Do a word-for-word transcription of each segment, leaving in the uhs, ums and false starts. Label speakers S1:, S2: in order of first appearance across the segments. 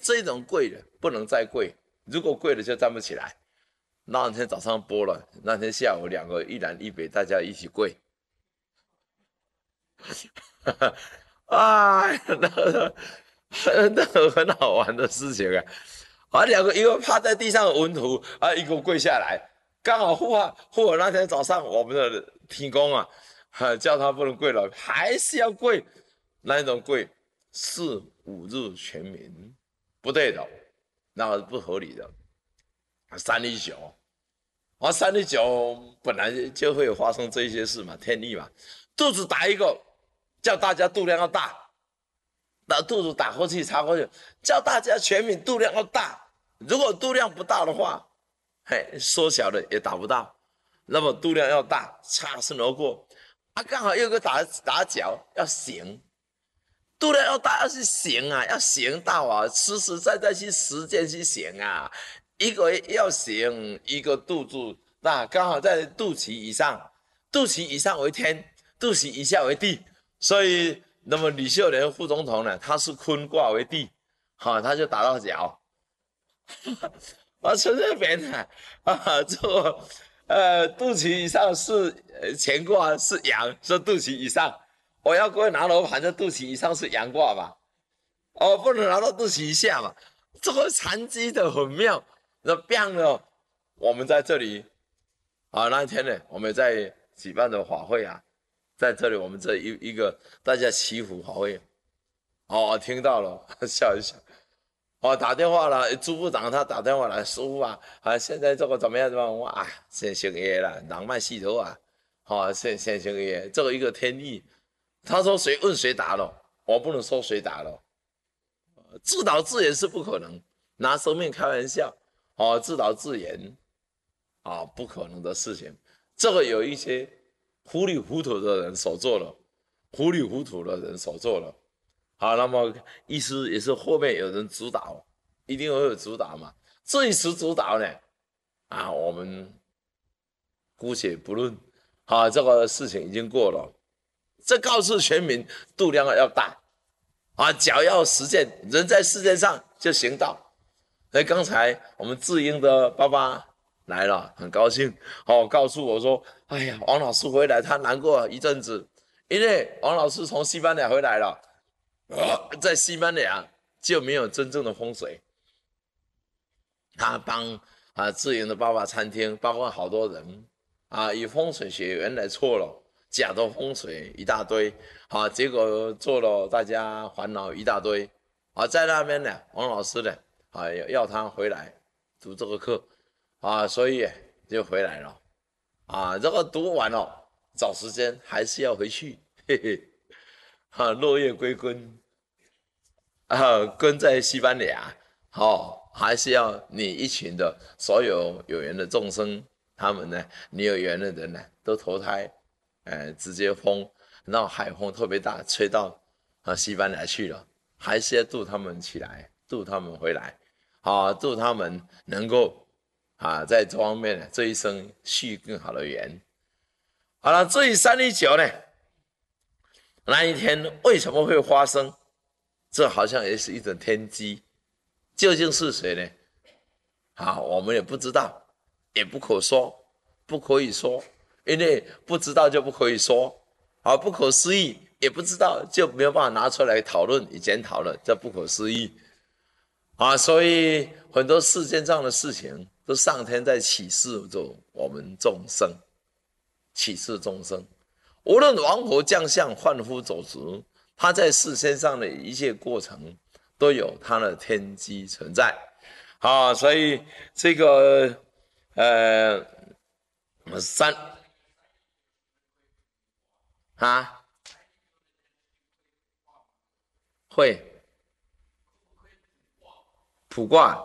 S1: 这种跪的不能再跪，如果跪了就站不起来。那天早上播了，那天下午两个一南一北，大家一起跪。哎，那个那个很好玩的事情啊！啊，两个一个趴在地上文图啊，一个跪下来，刚好护法护法那天早上我们的天公啊，啊叫他不能跪了，还是要跪，那一种跪四五日全民，不对的，那是不合理的。三一九，啊，三一九本来就会发生这些事嘛，天意嘛，肚子打一个，叫大家肚量要大。把肚子打过去，插过去，叫大家全民肚量要大。如果肚量不大的话，嘿，缩小了也打不到。那么肚量要大，擦身而过。啊，刚好有个打打脚要行，肚量要大要去行啊，要行道啊，实实在在去实践去行啊。一个要行，一个肚子那刚好在肚脐以上，肚脐以上为天，肚脐以下为地，所以。那么李秀莲副总统呢，他是坤卦为地，好、哦，他就打到脚。啊，陈水扁呢，啊，这个呃肚脐以上是乾卦是阳，是肚脐以上。我要各位拿罗盘，这肚脐以上是阳卦嘛，哦，不能拿到肚脐以下嘛。这个禅机的很妙，那变了。我们在这里啊，那一天呢，我们在举办的法会啊。在这里，我们这一一个大家祈福法会，哦，听到了，笑一笑，哦，打电话了，朱部长他打电话来，师傅啊，啊，现在这个怎么样？怎么样？哇，先行爷了，人脉系统啊，好、哦，先先行爷，这个一个天意。他说谁问谁答了，我不能说谁答了，自导自演是不可能，拿生命开玩笑，哦，自导自演，啊、哦，不可能的事情，这个有一些。糊里糊涂的人所做了，糊里糊涂的人所做了。好，那么意思也是后面有人主导，一定会有主导嘛。这一时主导呢，啊，我们姑且不论，啊，这个事情已经过了。这告诉全民，度量要大，啊，脚要实践，人在世界上就行道。所以刚才我们智英的爸爸。来了，很高兴哦，告诉我说，哎呀，王老师回来，他难过一阵子，因为王老师从西班牙回来了，呃、在西班牙就没有真正的风水，他帮啊智盈的爸爸餐厅，包括好多人啊，以风水学原来错了，假的风水一大堆，啊，结果做了大家烦恼一大堆，啊，在那边呢，王老师呢，啊要他回来读这个课。啊，所以就回来了，啊，这个读完了，找时间还是要回去，嘿嘿，啊，落叶归根，啊，根在西班牙，好、哦，还是要你一群的所有有缘的众生，他们呢，你有缘的人呢，都投胎，呃，直接风，然后海风特别大，吹到啊西班牙去了，还是要渡他们起来，渡他们回来，啊，渡他们能够。啊，在这方面这一生续更好的缘。好了，至于三一九呢，那一天为什么会发生？这好像也是一种天机，究竟是谁呢？啊，我们也不知道，也不可说，不可以说，因为不知道就不可以说，啊，不可思议，也不知道就没有办法拿出来讨论与检讨了，这不可思议。啊，所以很多世间上的事情。都上天在启示着我们众生，启示众生。无论王婆将相、贩夫走卒，他在世间上的一切过程，都有他的天机存在。啊，所以这个呃三啊会卜卦。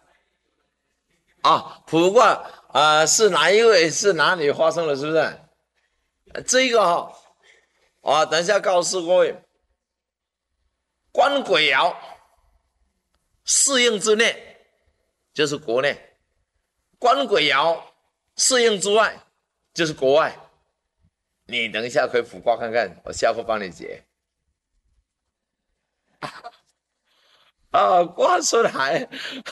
S1: 啊，卜卦啊、呃，是哪一位？是哪里发生的？是不是？这个哈、哦，啊，等一下告诉各位，官鬼爻适应之内就是国内，官鬼爻适应之外就是国外。你等一下可以卜卦看看，我下课帮你解。 啊，我孙孩。